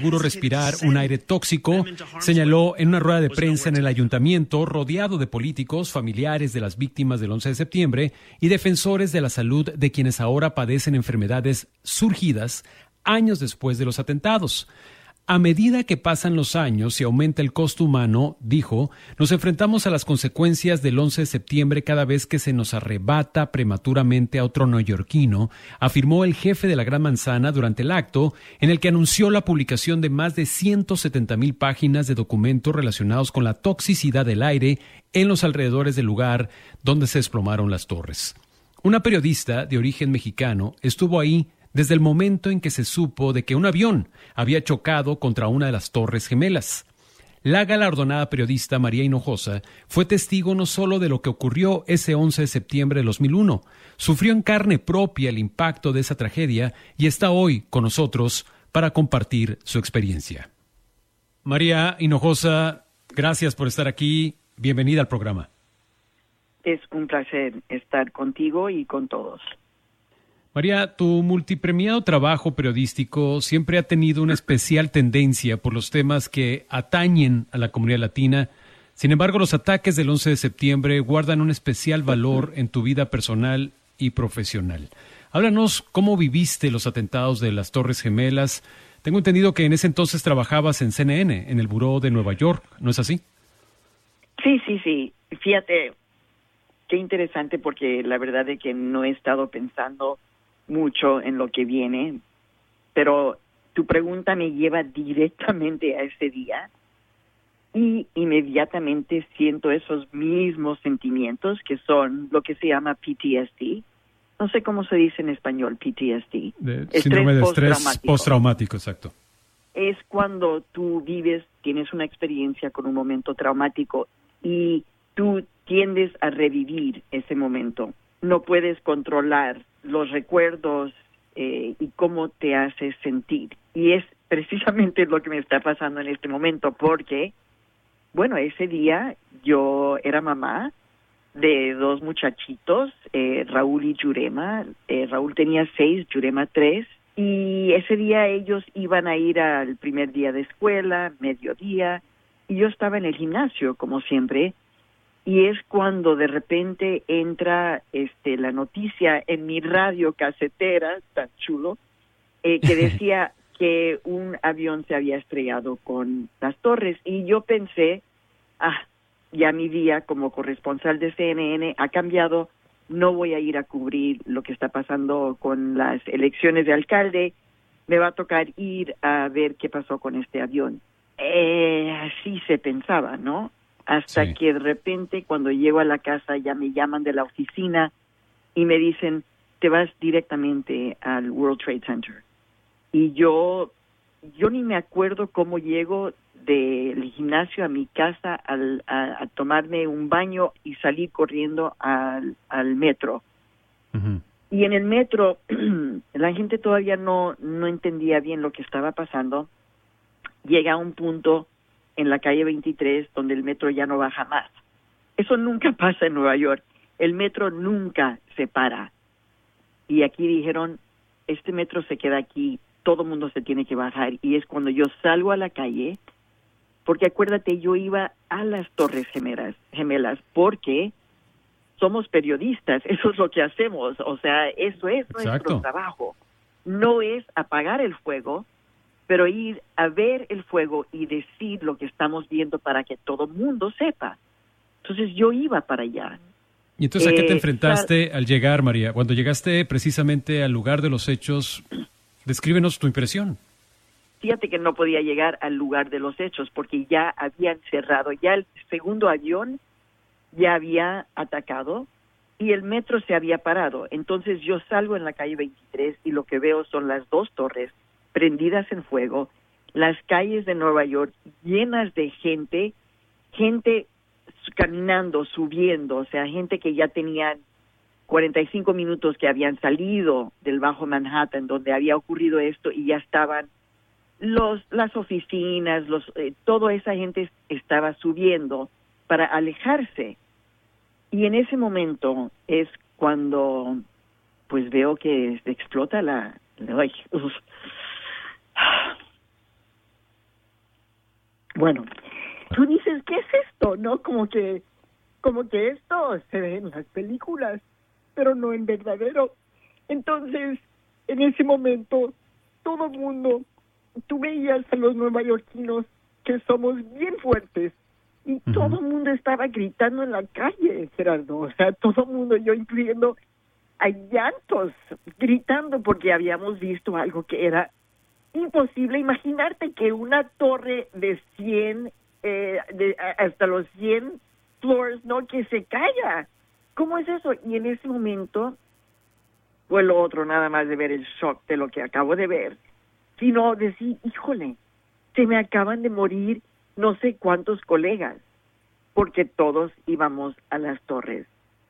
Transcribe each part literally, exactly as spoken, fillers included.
Seguro respirar un aire tóxico, señaló en una rueda de prensa en el ayuntamiento, rodeado de políticos, familiares de las víctimas del once de septiembre y defensores de la salud de quienes ahora padecen enfermedades surgidas años después de los atentados. A medida que pasan los años y aumenta el costo humano, dijo, nos enfrentamos a las consecuencias del once de septiembre cada vez que se nos arrebata prematuramente a otro neoyorquino, afirmó el jefe de la Gran Manzana durante el acto en el que anunció la publicación de más de ciento setenta mil páginas de documentos relacionados con la toxicidad del aire en los alrededores del lugar donde se desplomaron las torres. Una periodista de origen mexicano estuvo ahí desde el momento en que se supo de que un avión había chocado contra una de las Torres Gemelas. La galardonada periodista María Hinojosa fue testigo no solo de lo que ocurrió ese once de septiembre de dos mil uno, sufrió en carne propia el impacto de esa tragedia y está hoy con nosotros para compartir su experiencia. María Hinojosa, gracias por estar aquí. Bienvenida al programa. Es un placer estar contigo y con todos. María, tu multipremiado trabajo periodístico siempre ha tenido una especial tendencia por los temas que atañen a la comunidad latina. Sin embargo, los ataques del once de septiembre guardan un especial valor en tu vida personal y profesional. Háblanos cómo viviste los atentados de las Torres Gemelas. Tengo entendido que en ese entonces trabajabas en C N N, en el Buró de Nueva York, ¿no es así? Sí, sí, sí. Fíjate, qué interesante porque la verdad es que no he estado pensando mucho en lo que viene, pero tu pregunta me lleva directamente a ese día y inmediatamente siento esos mismos sentimientos que son lo que se llama P T S D. No sé cómo se dice en español P T S D. De, síndrome de estrés postraumático, exacto. Es cuando tú vives, tienes una experiencia con un momento traumático y tú tiendes a revivir ese momento. No puedes controlar los recuerdos eh, y cómo te hace sentir. Y es precisamente lo que me está pasando en este momento, porque, bueno, ese día yo era mamá de dos muchachitos, eh, Raúl y Yurema. Eh, Raúl tenía seis, Yurema tres, y ese día ellos iban a ir al primer día de escuela, mediodía, y yo estaba en el gimnasio, como siempre. Y es cuando de repente entra este la noticia en mi radio casetera, tan chulo, eh, que decía que un avión se había estrellado con las torres. Y yo pensé, ah, ya mi día como corresponsal de C N N ha cambiado, no voy a ir a cubrir lo que está pasando con las elecciones de alcalde, me va a tocar ir a ver qué pasó con este avión. Eh, así se pensaba, ¿no? Hasta sí. que de repente cuando llego a la casa ya me llaman de la oficina y me dicen, te vas directamente al World Trade Center. Y yo, yo ni me acuerdo cómo llego del gimnasio a mi casa al, a, a tomarme un baño y salir corriendo al, al metro. Uh-huh. Y en el metro la gente todavía no, no entendía bien lo que estaba pasando. Llega a un punto en la calle veintitrés, donde el metro ya no baja más. Eso nunca pasa en Nueva York. El metro nunca se para. Y aquí dijeron, este metro se queda aquí, todo mundo se tiene que bajar. Y es cuando yo salgo a la calle, porque acuérdate, yo iba a las Torres Gemelas, gemelas porque somos periodistas, eso es lo que hacemos. O sea, eso es Exacto. nuestro trabajo. No es apagar el fuego, pero ir a ver el fuego y decir lo que estamos viendo para que todo el mundo sepa. Entonces yo iba para allá. ¿Y entonces a qué te eh, enfrentaste claro, al llegar, María? Cuando llegaste precisamente al lugar de los hechos, descríbenos tu impresión. Fíjate que no podía llegar al lugar de los hechos porque ya habían cerrado, ya el segundo avión ya había atacado y el metro se había parado. Entonces yo salgo en la calle veintitrés y lo que veo son las dos torres prendidas en fuego, las calles de Nueva York llenas de gente, gente caminando, subiendo, o sea, gente que ya tenían cuarenta y cinco minutos que habían salido del Bajo Manhattan, donde había ocurrido esto, y ya estaban los las oficinas, los eh, toda esa gente estaba subiendo para alejarse. Y en ese momento es cuando pues veo que explota la... la uf, Bueno, tú dices, ¿qué es esto? ¿No? Como que, como que esto se ve en las películas, pero no en verdadero. Entonces, en ese momento, todo el mundo, tú veías a los nuevayorquinos que somos bien fuertes, y uh-huh. todo el mundo estaba gritando en la calle, Gerardo. O sea, todo el mundo, yo incluyendo a llantos, gritando porque habíamos visto algo que era imposible. Imaginarte que una torre de cien, eh, de, hasta los cien floors, ¿no? Que se caiga. ¿Cómo es eso? Y en ese momento fue lo otro, nada más de ver el shock de lo que acabo de ver, sino decir, híjole, se me acaban de morir no sé cuántos colegas, porque todos íbamos a las torres.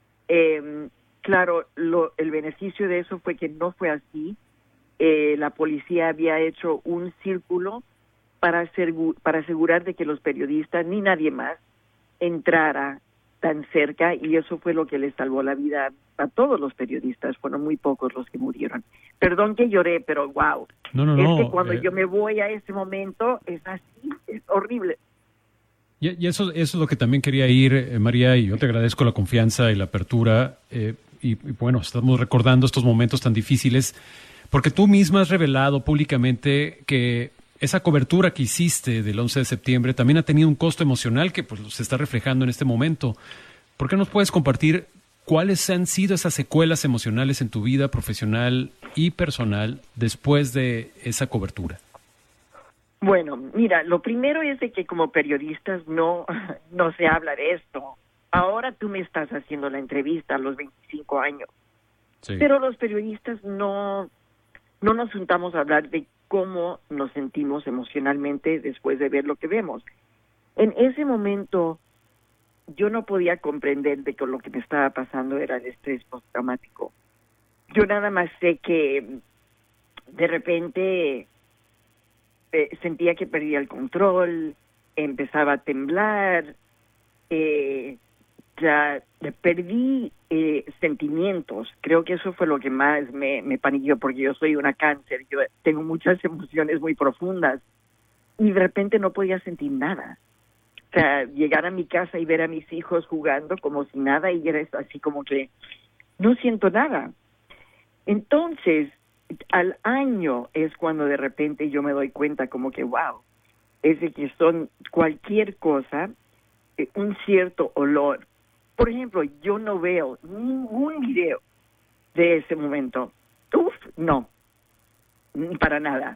Eh, claro, lo, el beneficio de eso fue que no fue así. Eh, la policía había hecho un círculo para, asegu- para asegurar de que los periodistas ni nadie más entrara tan cerca, y eso fue lo que les salvó la vida a todos los periodistas. Fueron muy pocos los que murieron. Perdón que lloré, pero wow. No, no, es no. que cuando eh... yo me voy a ese momento es así, es horrible. Y, y eso, eso es lo que también quería ir, eh, María, y yo te agradezco la confianza y la apertura. Eh, y, y bueno, estamos recordando estos momentos tan difíciles, porque tú misma has revelado públicamente que esa cobertura que hiciste del once de septiembre también ha tenido un costo emocional que pues se está reflejando en este momento. ¿Por qué nos puedes compartir cuáles han sido esas secuelas emocionales en tu vida profesional y personal después de esa cobertura? Bueno, mira, lo primero es de que como periodistas no, no se habla de esto. Ahora tú me estás haciendo la entrevista a los veinticinco años. Sí. Pero los periodistas no, no nos juntamos a hablar de cómo nos sentimos emocionalmente después de ver lo que vemos. En ese momento yo no podía comprender de que lo que me estaba pasando era el estrés postraumático. Yo nada más sé que de repente eh, sentía que perdía el control, empezaba a temblar, eh, ya perdí eh, sentimientos. Creo que eso fue lo que más me, me paniqueó, porque yo soy una cáncer, yo tengo muchas emociones muy profundas, y de repente no podía sentir nada. O sea, llegar a mi casa y ver a mis hijos jugando como si nada, y era así como que no siento nada. Entonces, al año es cuando de repente yo me doy cuenta como que, wow, es de que son cualquier cosa, eh, un cierto olor. Por ejemplo, yo no veo ningún video de ese momento. Uf, no, para nada.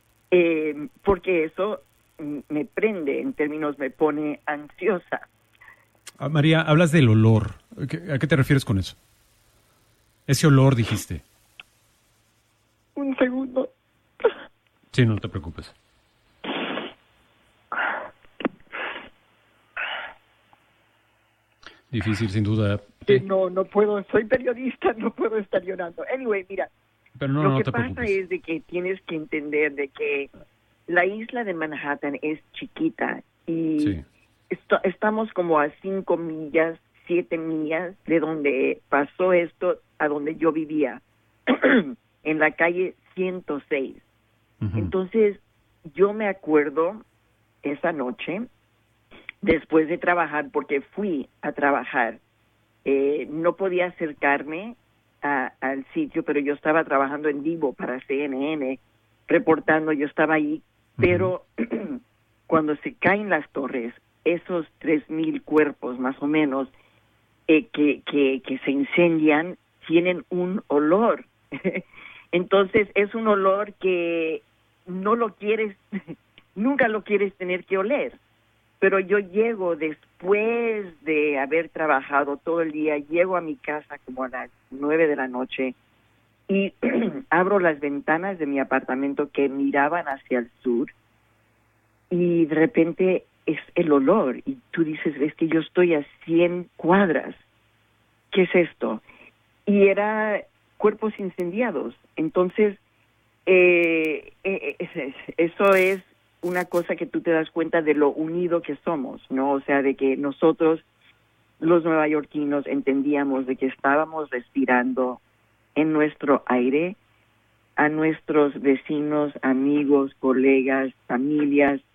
Eh, porque eso me prende, en términos me pone ansiosa. Ah, María, hablas del olor. ¿A qué te refieres con eso? Ese olor, dijiste. Un segundo. Sí, no te preocupes. Difícil, sin duda. Eh, no, no puedo, soy periodista, no puedo estar llorando. Anyway, mira, Pero no, lo no que te pasa preocupes. es de que tienes que entender de que la isla de Manhattan es chiquita, y Sí. esto, estamos como a cinco millas, siete millas de donde pasó esto, a donde yo vivía, en la calle ciento seis. Uh-huh. Entonces, yo me acuerdo esa noche, después de trabajar, porque fui a trabajar, eh, no podía acercarme a, al sitio, pero yo estaba trabajando en vivo para C N N, reportando, yo estaba ahí, uh-huh. Pero cuando se caen las torres, esos tres mil cuerpos más o menos eh, que, que, que se incendian, tienen un olor. Entonces es un olor que no lo quieres, nunca lo quieres tener que oler. Pero yo llego después de haber trabajado todo el día, llego a mi casa como a las nueve de la noche y abro las ventanas de mi apartamento que miraban hacia el sur, y de repente es el olor, y tú dices, es que yo estoy a cien cuadras. ¿Qué es esto? Y era cuerpos incendiados. Entonces, eh, eh, eh, eso es una cosa que tú te das cuenta de lo unido que somos, ¿no? O sea, de que nosotros, los neoyorquinos, entendíamos de que estábamos respirando en nuestro aire a nuestros vecinos, amigos, colegas, familias,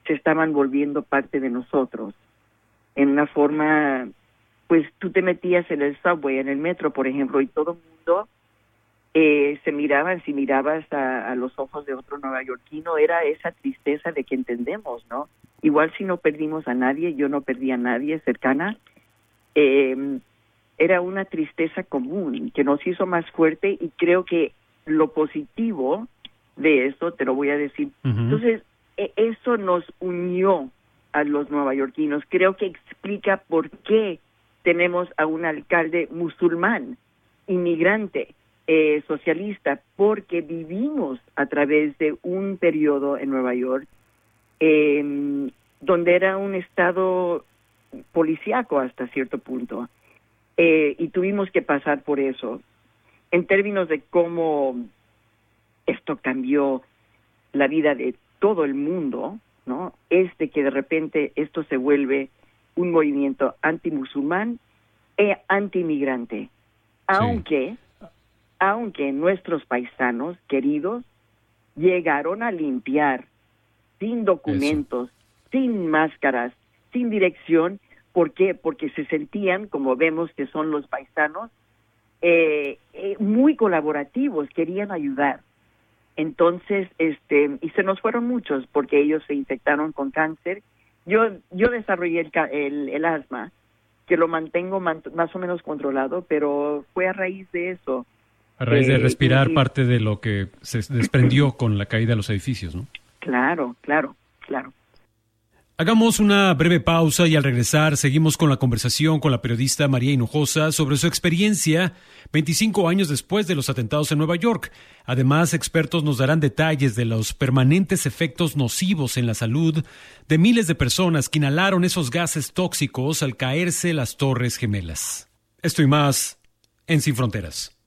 se estaban volviendo parte de nosotros. En una forma, pues tú te metías en el subway, en el metro, por ejemplo, y todo el mundo eh, se miraban, si mirabas a, a los ojos de otro neoyorquino, era esa tristeza de que entendemos, ¿no? Igual si no perdimos a nadie, yo no perdí a nadie cercana, eh, era una tristeza común que nos hizo más fuerte, y creo que lo positivo de eso, te lo voy a decir, uh-huh. Entonces, eh, eso nos unió a los neoyorquinos. Creo que explica por qué tenemos a un alcalde musulmán, inmigrante, eh, socialista, porque vivimos a través de un periodo en Nueva York eh, donde era un estado policíaco hasta cierto punto, eh, y tuvimos que pasar por eso. En términos de cómo esto cambió la vida de todo el mundo, ¿no? Es de que de repente esto se vuelve un movimiento antimusulmán e anti-inmigrante. Aunque, sí. aunque nuestros paisanos queridos llegaron a limpiar sin documentos, eso. sin máscaras, sin dirección. ¿Por qué? Porque se sentían, como vemos que son los paisanos, eh, eh, muy colaborativos, querían ayudar. Entonces, este, y se nos fueron muchos porque ellos se infectaron con cáncer. Yo yo desarrollé el, el, el asma, que lo mantengo man, más o menos controlado, pero fue a raíz de eso. A raíz eh, de respirar y, parte de lo que se desprendió con la caída de los edificios, ¿no? Claro, claro, claro. Hagamos una breve pausa y al regresar seguimos con la conversación con la periodista María Hinojosa sobre su experiencia veinticinco años después de los atentados en Nueva York. Además, expertos nos darán detalles de los permanentes efectos nocivos en la salud de miles de personas que inhalaron esos gases tóxicos al caerse las Torres Gemelas. Esto y más en Sin Fronteras.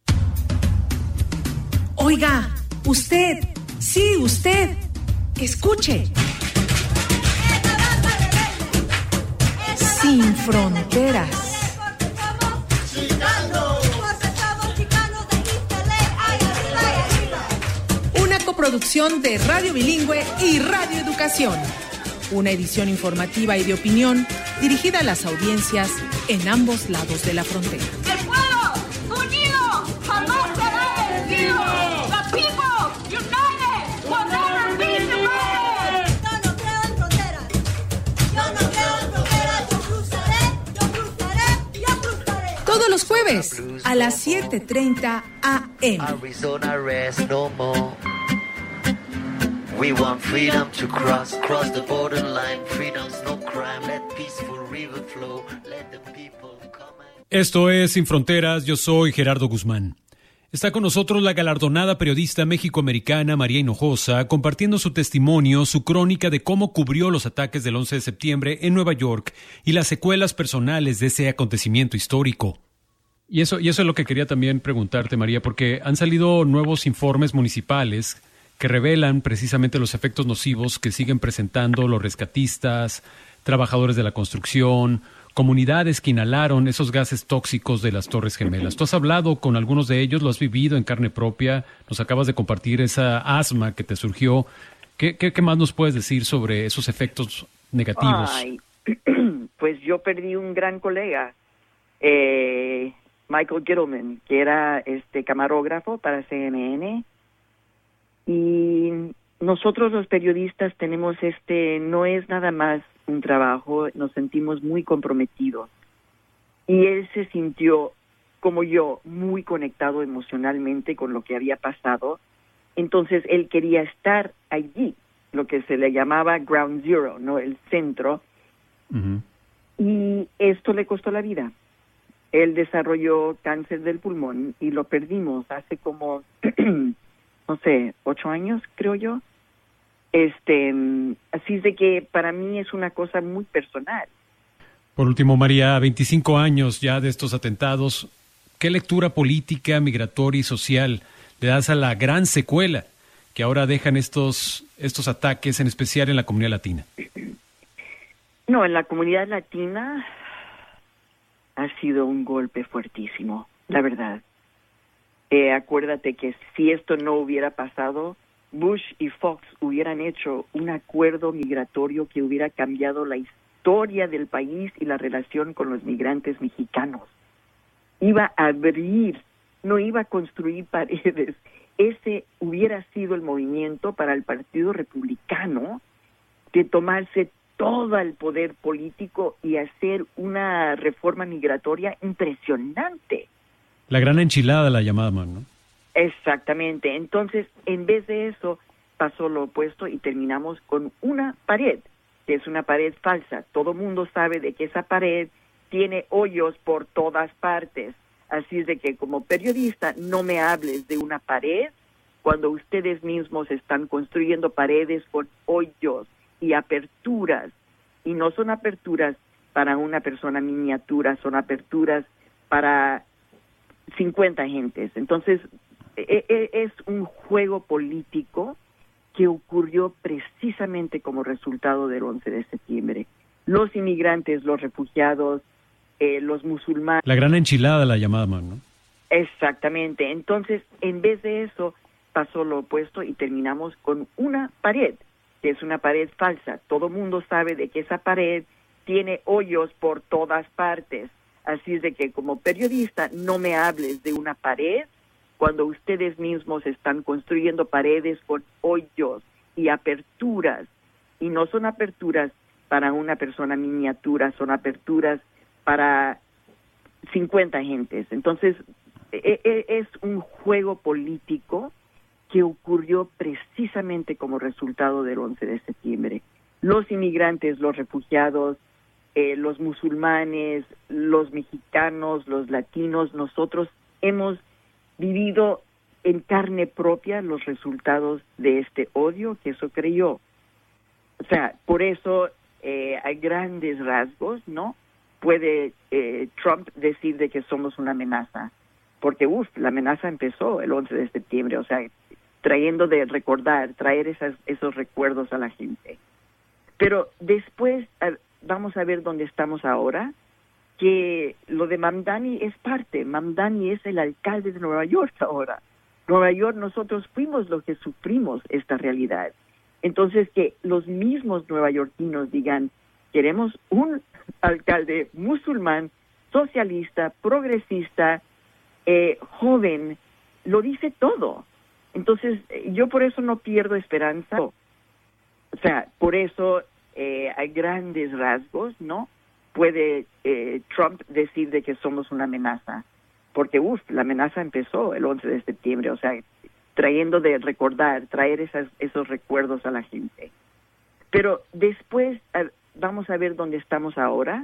Oiga, usted, sí, usted, escuche. Sin Fronteras. Una coproducción de Radio Bilingüe y Radio Educación. Una edición informativa y de opinión dirigida a las audiencias en ambos lados de la frontera. ¡El pueblo unido jamás será vencido! ¡The people united will never be divided! Yo no creo en fronteras. Yo no creo en fronteras. Yo cruzaré, yo cruzaré, yo cruzaré. Todos los jueves a las siete treinta a eme. Arizona rest no more. We want freedom to cross, cross the borderline. Freedom's no crime. Let peaceful river flow. Let the people come and... Esto es Sin Fronteras. Yo soy Gerardo Guzmán. Está con nosotros la galardonada periodista mexicoamericana María Hinojosa, compartiendo su testimonio, su crónica de cómo cubrió los ataques del once de septiembre en Nueva York y las secuelas personales de ese acontecimiento histórico. Y eso, y eso es lo que quería también preguntarte, María, porque han salido nuevos informes municipales que revelan precisamente los efectos nocivos que siguen presentando los rescatistas, trabajadores de la construcción, comunidades que inhalaron esos gases tóxicos de las Torres Gemelas. Tú has hablado con algunos de ellos, lo has vivido en carne propia, nos acabas de compartir esa asma que te surgió. ¿Qué, qué, qué más nos puedes decir sobre esos efectos negativos? Ay, pues yo perdí un gran colega, eh, Michael Gittleman, que era este camarógrafo para C N N. Y nosotros los periodistas tenemos este, no es nada más un trabajo, nos sentimos muy comprometidos. Y él se sintió, como yo, muy conectado emocionalmente con lo que había pasado. Entonces él quería estar allí, lo que se le llamaba Ground Zero, ¿no? El centro. Uh-huh. Y esto le costó la vida. Él desarrolló cáncer del pulmón y lo perdimos hace como... no sé, ocho años, creo yo. Este, así es de que para mí es una cosa muy personal. Por último, María, veinticinco años ya de estos atentados, ¿qué lectura política, migratoria y social le das a la gran secuela que ahora dejan estos, estos ataques, en especial en la comunidad latina? No, en la comunidad latina ha sido un golpe fuertísimo, la verdad. Eh, acuérdate que si esto no hubiera pasado, Bush y Fox hubieran hecho un acuerdo migratorio que hubiera cambiado la historia del país y la relación con los migrantes mexicanos. Iba a abrir, no iba a construir paredes. Ese hubiera sido el movimiento para el Partido Republicano de tomarse todo el poder político y hacer una reforma migratoria impresionante. La gran enchilada, la llamaban, ¿no? Exactamente. Entonces, en vez de eso, pasó lo opuesto y terminamos con una pared, que es una pared falsa. Todo mundo sabe de que esa pared tiene hoyos por todas partes. Así es de que como periodista no me hables de una pared cuando ustedes mismos están construyendo paredes con hoyos y aperturas. Y no son aperturas para una persona miniatura, son aperturas para cincuenta gentes. Entonces, e- e- es un juego político que ocurrió precisamente como resultado del once de septiembre. Los inmigrantes, los refugiados, eh, los musulmanes... La gran enchilada, la llamaban, ¿no? Exactamente. Entonces, en vez de eso, pasó lo opuesto y terminamos con una pared, que es una pared falsa. Todo mundo sabe de que esa pared tiene hoyos por todas partes. Así es de que como periodista no me hables de una pared cuando ustedes mismos están construyendo paredes con hoyos y aperturas. Y no son aperturas para una persona miniatura, son aperturas para cincuenta gentes. Entonces, e- e- es un juego político que ocurrió precisamente como resultado del once de septiembre. Los inmigrantes, los refugiados, eh, los musulmanes, los mexicanos, los latinos, nosotros hemos vivido en carne propia los resultados de este odio que eso creyó. O sea, por eso eh, hay grandes rasgos, ¿no? Puede eh, Trump decir de que somos una amenaza, porque uff, la amenaza empezó el once de septiembre, o sea, trayendo de recordar, traer esas, esos recuerdos a la gente. Pero después a, vamos a ver dónde estamos ahora, que lo de Mamdani es parte. Mamdani es el alcalde de Nueva York ahora. Nueva York, nosotros fuimos los que sufrimos esta realidad. Entonces, que los mismos neoyorquinos digan, queremos un alcalde musulmán, socialista, progresista, eh, joven, lo dice todo. Entonces, yo por eso no pierdo esperanza. O sea, por eso eh, hay grandes rasgos, ¿no? Puede eh, Trump decir de que somos una amenaza, porque uff, la amenaza empezó el once de septiembre, o sea, trayendo de recordar, traer esas, esos recuerdos a la gente. Pero después a, vamos a ver dónde estamos ahora,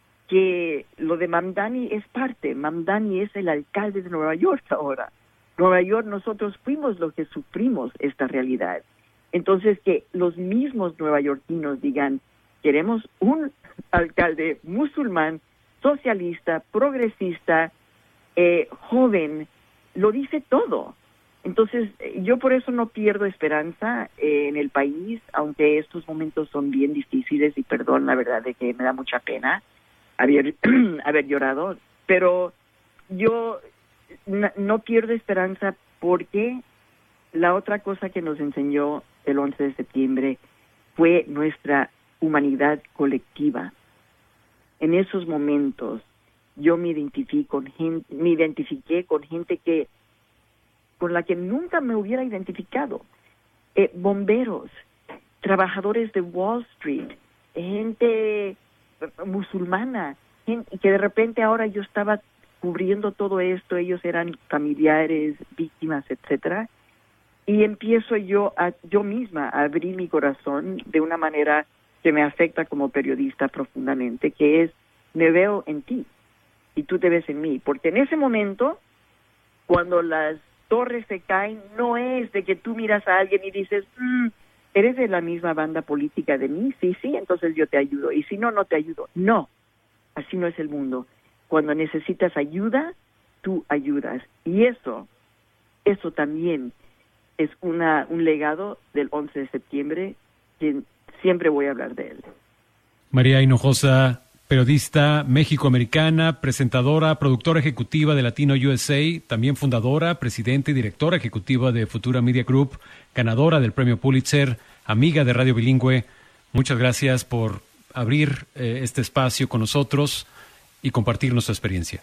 que lo de Mamdani es parte. Mamdani es el alcalde de Nueva York ahora. Nueva York, nosotros fuimos los que sufrimos esta realidad. Entonces, que los mismos neoyorquinos digan, queremos un alcalde musulmán, socialista, progresista, eh, joven, lo dice todo. Entonces, yo por eso no pierdo esperanza eh, en el país, aunque estos momentos son bien difíciles, y perdón, la verdad, de que me da mucha pena haber, haber llorado, pero yo no, no pierdo esperanza porque la otra cosa que nos enseñó el once de septiembre fue nuestra humanidad colectiva. En esos momentos yo me identifico con gente, me identifiqué con gente que con la que nunca me hubiera identificado. Eh, bomberos, trabajadores de Wall Street, gente musulmana, gente, que de repente ahora yo estaba cubriendo todo esto, ellos eran familiares, víctimas, etcétera, y empiezo yo a yo misma a abrir mi corazón de una manera que me afecta como periodista profundamente, que es, me veo en ti y tú te ves en mí, porque en ese momento, cuando las torres se caen, no es de que tú miras a alguien y dices, mm, ¿eres de la misma banda política de mí? Sí, sí, entonces yo te ayudo, y si no, no te ayudo. No, así no es el mundo. Cuando necesitas ayuda, tú ayudas, y eso, eso también es una un legado del once de septiembre, que siempre voy a hablar de él. María Hinojosa, periodista méxico-americana, presentadora, productora ejecutiva de Latino U S A, también fundadora, presidenta y directora ejecutiva de Futura Media Group, ganadora del premio Pulitzer, amiga de Radio Bilingüe. Muchas gracias por abrir eh, este espacio con nosotros y compartirnos su experiencia.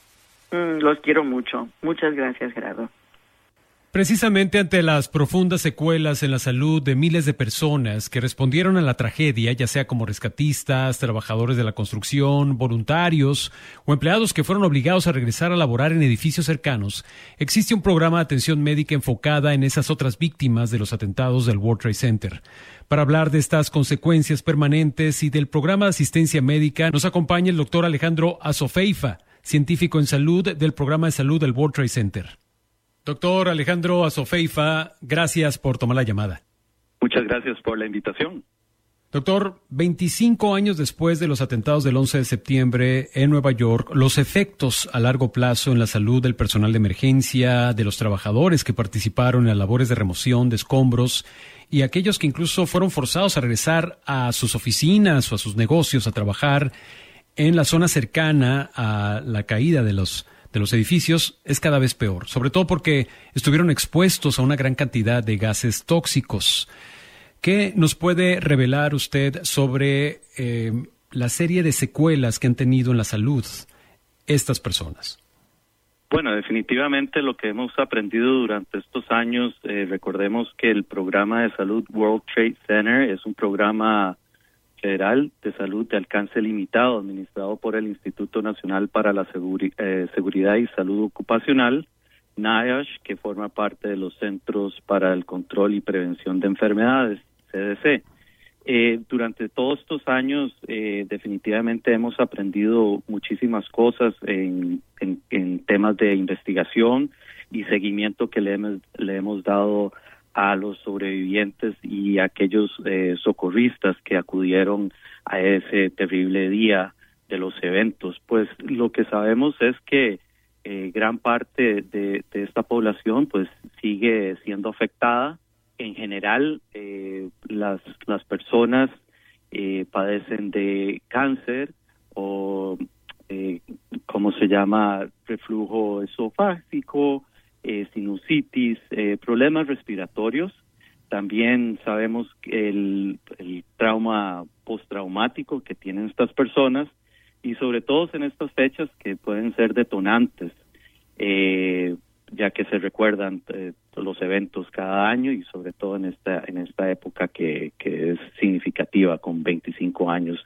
Mm, los quiero mucho. Muchas gracias, Gerardo. Precisamente ante las profundas secuelas en la salud de miles de personas que respondieron a la tragedia, ya sea como rescatistas, trabajadores de la construcción, voluntarios o empleados que fueron obligados a regresar a laborar en edificios cercanos, existe un programa de atención médica enfocada en esas otras víctimas de los atentados del World Trade Center. Para hablar de estas consecuencias permanentes y del programa de asistencia médica, nos acompaña el doctor Alejandro Azofeifa, científico en salud del programa de salud del World Trade Center. Doctor Alejandro Azofeifa, gracias por tomar la llamada. Muchas gracias por la invitación. Doctor, veinticinco años después de los atentados del once de septiembre en Nueva York, los efectos a largo plazo en la salud del personal de emergencia, de los trabajadores que participaron en las labores de remoción de escombros y aquellos que incluso fueron forzados a regresar a sus oficinas o a sus negocios a trabajar en la zona cercana a la caída de los de los edificios es cada vez peor, sobre todo porque estuvieron expuestos a una gran cantidad de gases tóxicos. ¿Qué nos puede revelar usted sobre eh, la serie de secuelas que han tenido en la salud estas personas? Bueno, definitivamente lo que hemos aprendido durante estos años, eh, recordemos que el programa de salud World Trade Center es un programa federal de salud de alcance limitado administrado por el Instituto Nacional para la Seguri- eh, Seguridad y Salud Ocupacional, NIOSH, que forma parte de los Centros para el Control y Prevención de Enfermedades, C D C. Eh, durante todos estos años eh, definitivamente hemos aprendido muchísimas cosas en, en, en temas de investigación y seguimiento que le hemos, le hemos dado a los sobrevivientes y a aquellos eh, socorristas que acudieron a ese terrible día de los eventos. Pues lo que sabemos es que eh, gran parte de, de esta población pues sigue siendo afectada. En general, eh, las, las personas eh, padecen de cáncer o, eh, ¿cómo se llama?, reflujo esofágico, Eh, sinusitis, eh, problemas respiratorios. También sabemos que el, el trauma postraumático que tienen estas personas y sobre todo en estas fechas que pueden ser detonantes, eh, ya que se recuerdan eh, los eventos cada año y sobre todo en esta en esta época que, que es significativa con veinticinco años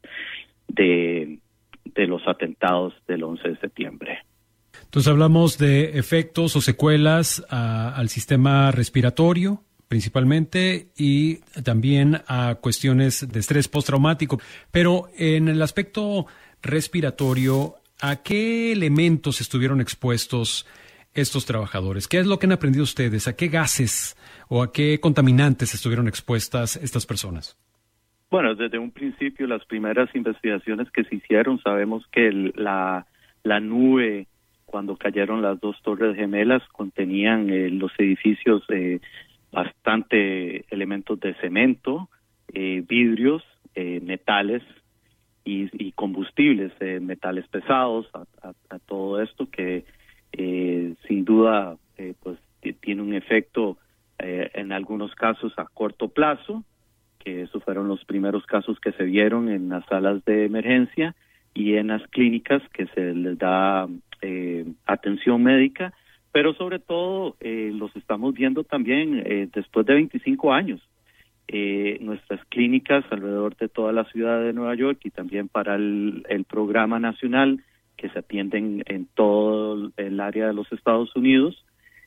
de, de los atentados del once de septiembre. Entonces hablamos de efectos o secuelas a, al sistema respiratorio principalmente y también a cuestiones de estrés postraumático. Pero en el aspecto respiratorio, ¿a qué elementos estuvieron expuestos estos trabajadores? ¿Qué es lo que han aprendido ustedes? ¿A qué gases o a qué contaminantes estuvieron expuestas estas personas? Bueno, desde un principio, las primeras investigaciones que se hicieron, sabemos que el, la, la nube, cuando cayeron las dos torres gemelas, contenían eh, los edificios eh, bastante elementos de cemento, eh, vidrios, eh, metales y, y combustibles, eh, metales pesados, a, a, a todo esto que eh, sin duda eh, pues tiene un efecto eh, en algunos casos a corto plazo, que esos fueron los primeros casos que se vieron en las salas de emergencia y en las clínicas que se les da eh, atención médica, pero sobre todo eh, los estamos viendo también eh, después de veinticinco años. Eh, nuestras clínicas alrededor de toda la ciudad de Nueva York y también para el, el programa nacional que se atienden en todo el área de los Estados Unidos,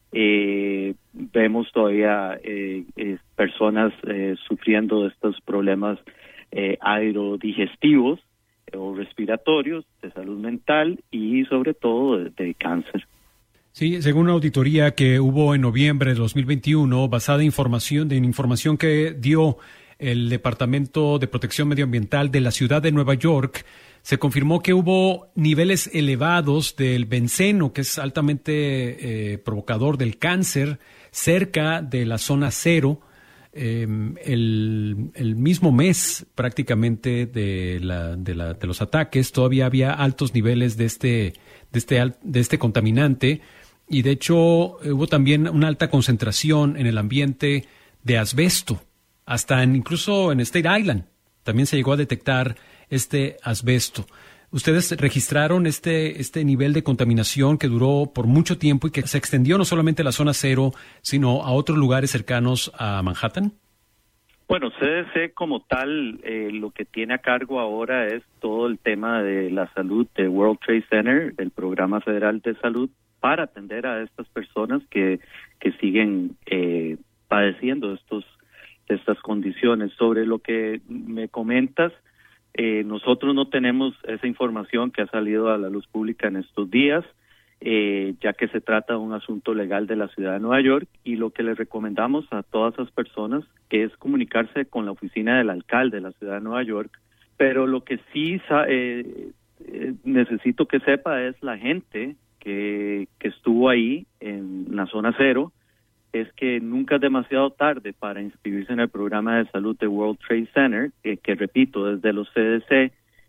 eh, vemos todavía eh, eh, personas eh, sufriendo de estos problemas eh, aerodigestivos eh, o respiratorios, de salud mental y sobre todo de, de cáncer. Sí, según una auditoría que hubo en noviembre de dos mil veintiuno, basada en información, en información que dio el Departamento de Protección Medioambiental de la ciudad de Nueva York, se confirmó que hubo niveles elevados del benceno, que es altamente eh, provocador del cáncer, cerca de la zona cero, eh, el, el mismo mes prácticamente de, la, de, la, de los ataques, todavía había altos niveles de este, de este, de este contaminante, y de hecho hubo también una alta concentración en el ambiente de asbesto, hasta en, incluso en State Island también se llegó a detectar este asbesto. Ustedes registraron este, este nivel de contaminación que duró por mucho tiempo y que se extendió no solamente a la zona cero, sino a otros lugares cercanos a Manhattan. Bueno, C D C como tal, eh, lo que tiene a cargo ahora es todo el tema de la salud de World Trade Center, del Programa Federal de Salud, para atender a estas personas que, que siguen eh, padeciendo estos, estas condiciones. Sobre lo que me comentas, Eh, nosotros no tenemos esa información que ha salido a la luz pública en estos días, eh, ya que se trata de un asunto legal de la ciudad de Nueva York, y lo que les recomendamos a todas esas personas es comunicarse con la oficina del alcalde de la ciudad de Nueva York. Pero lo que sí eh, eh, necesito que sepa es la gente que, que estuvo ahí en la zona cero, es que nunca es demasiado tarde para inscribirse en el programa de salud de World Trade Center, eh, que repito, desde los C D C,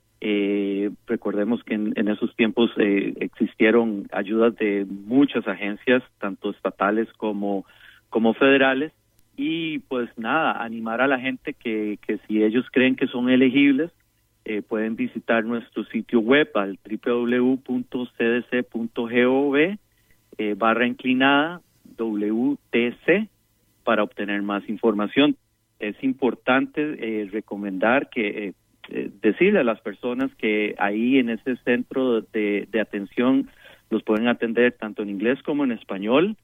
eh, recordemos que en, en esos tiempos eh, existieron ayudas de muchas agencias, tanto estatales como, como federales, y pues nada, animar a la gente que, que si ellos creen que son elegibles, eh, pueden visitar nuestro sitio web al doble u doble u doble u punto c d c punto gov eh, barra inclinada W T C para obtener más información. Es importante eh, recomendar que eh, eh, decirle a las personas que ahí en ese centro de, de atención los pueden atender tanto en inglés como en español,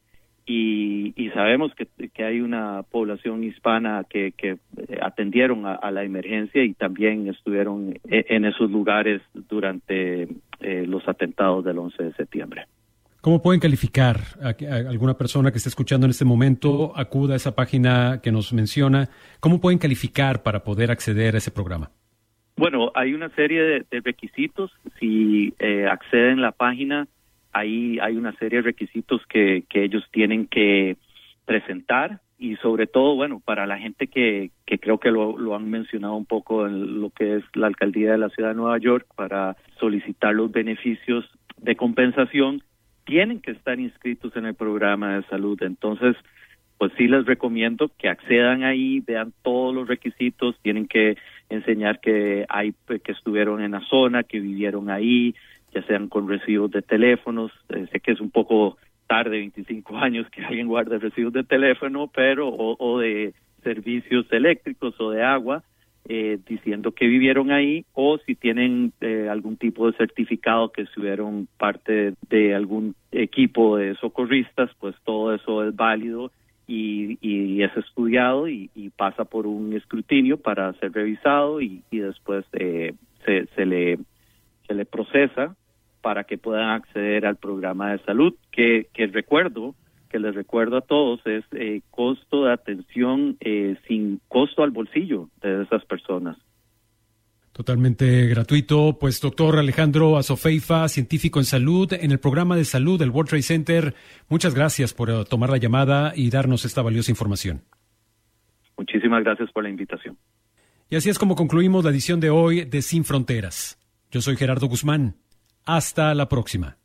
y, y sabemos que, que hay una población hispana que, que atendieron a, a la emergencia y también estuvieron en, en esos lugares durante eh, los atentados del once de septiembre. ¿Cómo pueden calificar a, a alguna persona que esté escuchando en este momento? Acuda a esa página que nos menciona. ¿Cómo pueden calificar para poder acceder a ese programa? Bueno, hay una serie de, de requisitos. Si eh, acceden a la página, ahí hay una serie de requisitos que, que ellos tienen que presentar, y sobre todo, bueno, para la gente que, que creo que lo, lo han mencionado un poco en lo que es la alcaldía de la ciudad de Nueva York, para solicitar los beneficios de compensación, tienen que estar inscritos en el programa de salud. Entonces, pues sí les recomiendo que accedan ahí, vean todos los requisitos, tienen que enseñar que hay que estuvieron en la zona, que vivieron ahí, ya sean con recibos de teléfonos. Eh, sé que es un poco tarde, veinticinco años, que alguien guarde recibos de teléfono, pero o, o de servicios eléctricos o de agua, Eh, diciendo que vivieron ahí, o si tienen eh, algún tipo de certificado que estuvieron parte de algún equipo de socorristas, pues todo eso es válido y, y es estudiado y, y pasa por un escrutinio para ser revisado, y, y después eh, se, se le se le procesa para que puedan acceder al programa de salud, que, que recuerdo que les recuerdo a todos es eh, costo de atención eh, sin costo al bolsillo de esas personas. Totalmente gratuito. Pues doctor Alejandro Azofeifa, científico en salud en el programa de salud del World Trade Center, muchas gracias por uh, tomar la llamada y darnos esta valiosa información. Muchísimas gracias por la invitación. Y así es como concluimos la edición de hoy de Sin Fronteras. Yo soy Gerardo Guzmán. Hasta la próxima.